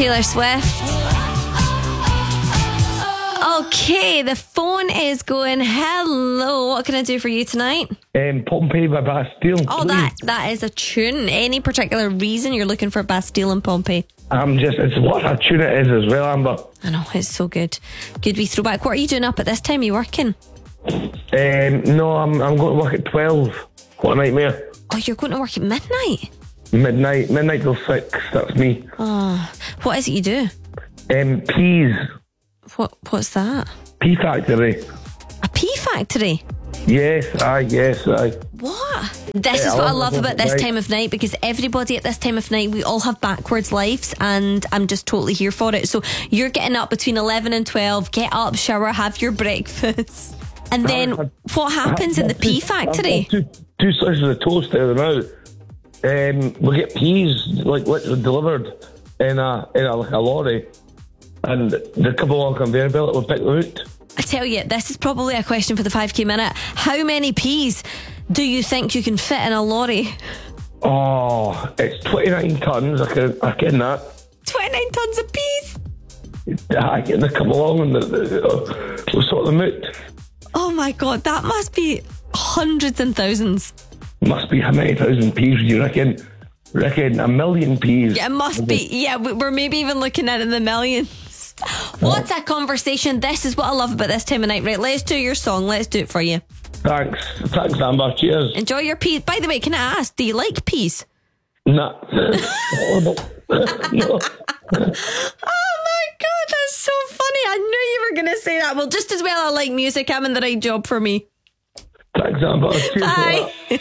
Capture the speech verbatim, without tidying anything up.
Taylor Swift. Okay, the phone is going. Hello, what can I do for you tonight? Um, Pompeii by Bastille. Oh, that that is a tune. Any particular reason you're looking for Bastille and Pompeii? I'm just, it's what a tune it is as well, Amber. I know, it's so good. Good wee throwback. What are you doing up at this time? Are you working? Um, no, I'm I'm going to work at twelve. What a nightmare. Oh, you're going to work at midnight? Midnight, midnight till six, that's me. Oh, what is it you do? Um, peas. What What's that? Pea factory. A pea factory? Yes, aye, yes, aye. What? This Yeah, is what I I love love about it, this right? time of night, because everybody at this time of night, we all have backwards lives, and I'm just totally here for it. So you're getting up between eleven and twelve, get up, shower, have your breakfast. And then I've- what happens in the I've- pea I've factory? got Two, two slices of toast out of the mouth. Um, we get peas, like, literally delivered in a, in a, like a lorry. And they come along conveyor belt, we pick them out. I tell you, this is probably a question for the five K minute. How many peas do you think you can fit in a lorry? Oh, it's twenty-nine tonnes, I can, I can that. twenty-nine tons of peas? I get they come along and they, they, uh, we'll sort them out. Oh my God, that must be hundreds and thousands. Must be how many thousand peas do you reckon? Reckon a million peas. Yeah, it must be. Yeah, we- we're maybe even looking at it in the millions. What's a conversation? This is what I love about this time of night. Right, let's do your song. Let's do it for you. Thanks. Thanks, Amber. Cheers. Enjoy your peas. By the way, can I ask, do you like peas? Nah. Horrible. No. Oh my God, that's so funny. I knew you were going to say that. Well, just as well I like music. I'm in the right job for me. Thanks, Amber. Cheers for Bye. that.